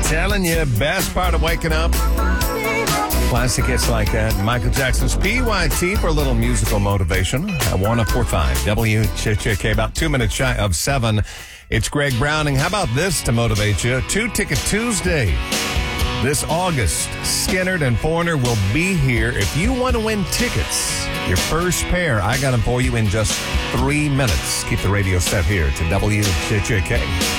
Telling you, best part of waking up. Classic hits like that. Michael Jackson's PYT for a little musical motivation. At 104.5 WCHK, about 2 minutes shy of 7. It's Greg Browning. How about this to motivate you? 2-Ticket Tuesday. This August, Skynyrd and Foreigner will be here. If you want to win tickets, your first pair, I got them for you in just 3 minutes. Keep the radio set here to WCHK.